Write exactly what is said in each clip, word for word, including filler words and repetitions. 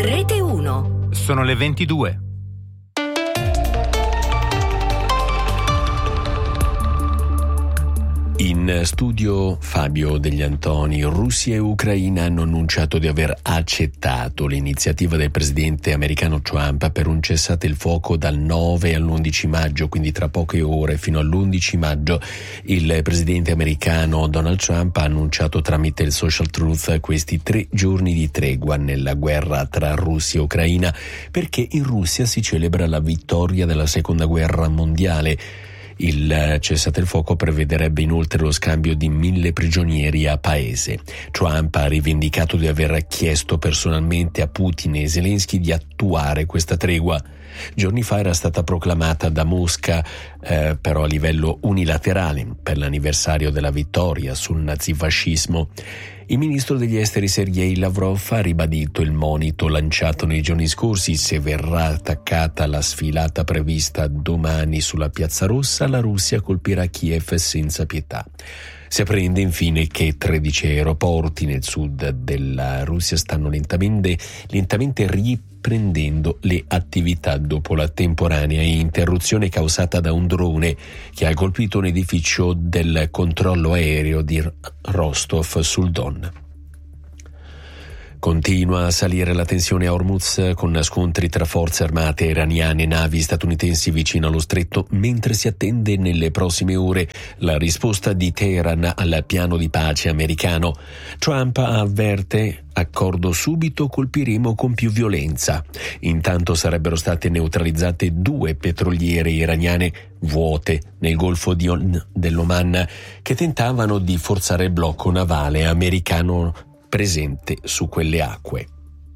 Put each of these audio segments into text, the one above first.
Rete uno. Sono le ventidue. In studio Fabio Degli Antoni. Russia e Ucraina hanno annunciato di aver accettato l'iniziativa del presidente americano Trump per un cessate il fuoco dal nove all'undici maggio, quindi tra poche ore fino all'undici maggio. Il presidente americano Donald Trump ha annunciato tramite il Social Truth questi tre giorni di tregua nella guerra tra Russia e Ucraina, perché in Russia si celebra la vittoria della seconda guerra mondiale. Il cessate il fuoco prevederebbe inoltre lo scambio di mille prigionieri a paese. Trump ha rivendicato di aver chiesto personalmente a Putin e Zelensky di attuare questa tregua. Giorni fa era stata proclamata da Mosca, eh, però a livello unilaterale, per l'anniversario della vittoria sul nazifascismo. Il ministro degli esteri Sergei Lavrov ha ribadito il monito lanciato nei giorni scorsi: se verrà attaccata la sfilata prevista domani sulla Piazza Rossa, la Russia colpirà Kiev senza pietà. Si apprende infine che tredici aeroporti nel sud della Russia stanno lentamente, lentamente riprendendo le attività dopo la temporanea interruzione causata da un drone che ha colpito un edificio del controllo aereo di Rostov sul Don. Continua a salire la tensione a Hormuz, con scontri tra forze armate iraniane e navi statunitensi vicino allo stretto, mentre si attende nelle prossime ore la risposta di Teheran al piano di pace americano. Trump avverte: accordo subito, colpiremo con più violenza. Intanto sarebbero state neutralizzate due petroliere iraniane vuote nel Golfo di On- dell'Oman che tentavano di forzare il blocco navale americano presente su quelle acque.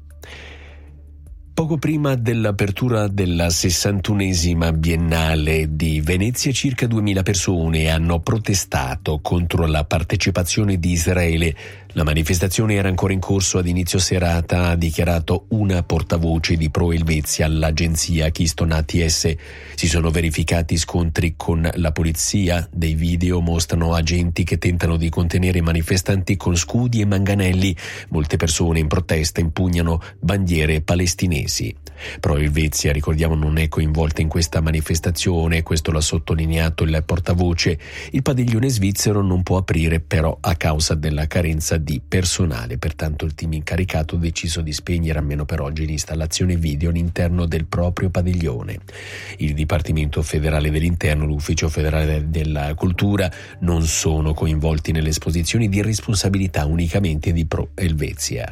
Poco prima dell'apertura della sessantunesima Biennale di Venezia, circa duemila persone hanno protestato contro la partecipazione di Israele. La manifestazione era ancora in corso ad inizio serata, ha dichiarato una portavoce di Pro Elvezia all'agenzia Keystone A T S. Si sono verificati scontri con la polizia. Dei video mostrano agenti che tentano di contenere i manifestanti con scudi e manganelli. Molte persone in protesta impugnano bandiere palestinesi. Pro Elvezia, ricordiamo, non è coinvolta in questa manifestazione, questo l'ha sottolineato il portavoce. Il padiglione svizzero non può aprire però a causa della carenza di personale, pertanto il team incaricato ha deciso di spegnere almeno per oggi l'installazione video all'interno del proprio padiglione. Il Dipartimento federale dell'Interno e l'Ufficio federale della Cultura non sono coinvolti nelle esposizioni di responsabilità unicamente di Pro Elvezia.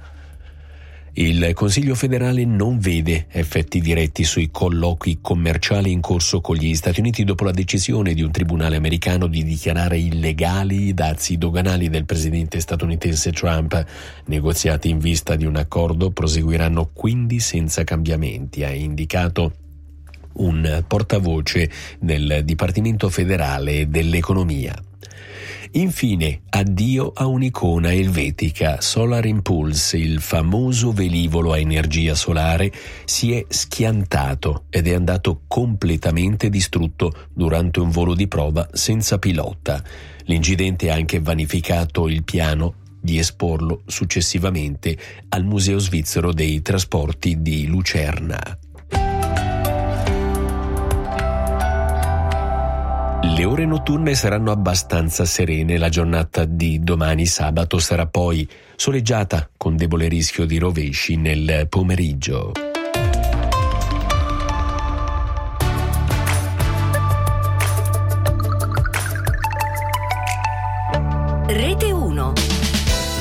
Il Consiglio federale non vede effetti diretti sui colloqui commerciali in corso con gli Stati Uniti dopo la decisione di un tribunale americano di dichiarare illegali i dazi doganali del presidente statunitense Trump. Negoziati in vista di un accordo proseguiranno quindi senza cambiamenti, ha indicato un portavoce del Dipartimento federale dell'Economia. Infine, addio a un'icona elvetica. Solar Impulse, il famoso velivolo a energia solare, si è schiantato ed è andato completamente distrutto durante un volo di prova senza pilota. L'incidente ha anche vanificato il piano di esporlo successivamente al Museo Svizzero dei Trasporti di Lucerna. Le ore notturne saranno abbastanza serene, la giornata di domani sabato sarà poi soleggiata con debole rischio di rovesci nel pomeriggio. Rete